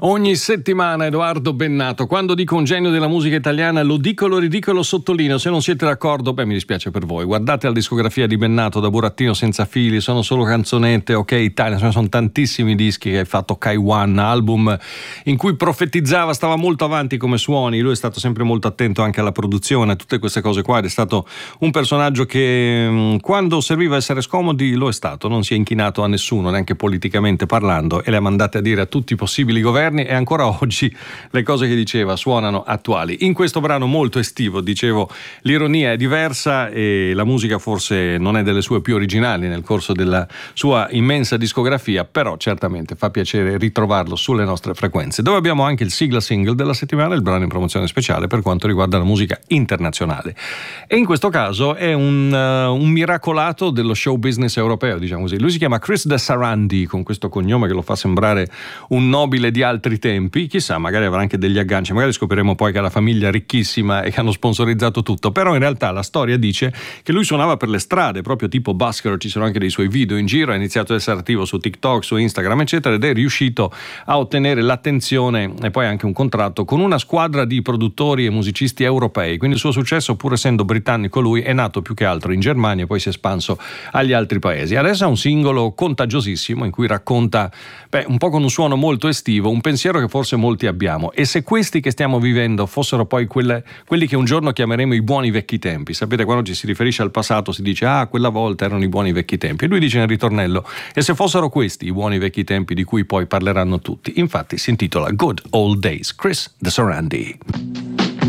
Ogni settimana Edoardo Bennato. Quando dico un genio della musica italiana lo dico, lo ridico e lo sottolineo. Se non siete d'accordo, mi dispiace per voi. Guardate la discografia di Bennato, da burattino senza fili, sono solo canzonette, ok Italia, sono tantissimi dischi che hai fatto. K1, album in cui profetizzava, stava molto avanti come suoni. Lui è stato sempre molto attento anche alla produzione, a tutte queste cose qua, ed è stato un personaggio che quando serviva essere scomodi lo è stato, non si è inchinato a nessuno, neanche politicamente parlando, e le ha mandate a dire a tutti i possibili governi, e ancora oggi le cose che diceva suonano attuali. In questo brano molto estivo, dicevo, l'ironia è diversa e la musica forse non è delle sue più originali nel corso della sua immensa discografia, però certamente fa piacere ritrovarlo sulle nostre frequenze, dove abbiamo anche il sigla single della settimana, il brano in promozione speciale per quanto riguarda la musica internazionale. E in questo caso è un miracolato dello show business europeo, diciamo così. Lui si chiama Chris De Sarandi, con questo cognome che lo fa sembrare un nobile di altri tempi, chissà, magari avrà anche degli agganci, magari scopriremo poi che ha la famiglia ricchissima e che hanno sponsorizzato tutto, però in realtà la storia dice che lui suonava per le strade, proprio tipo busker, ci sono anche dei suoi video in giro, ha iniziato ad essere attivo su TikTok, su Instagram eccetera, ed è riuscito a ottenere l'attenzione e poi anche un contratto con una squadra di produttori e musicisti europei, quindi il suo successo, pur essendo britannico lui, è nato più che altro in Germania e poi si è espanso agli altri paesi. Adesso ha un singolo contagiosissimo in cui racconta, un po' con un suono molto estivo, un pensiero che forse molti abbiamo, e se questi che stiamo vivendo fossero poi quelli che un giorno chiameremo i buoni vecchi tempi, sapete, quando ci si riferisce al passato si dice quella volta erano i buoni vecchi tempi, e lui dice nel ritornello, e se fossero questi i buoni vecchi tempi di cui poi parleranno tutti. Infatti si intitola Good Old Days. Chris De Sarandi.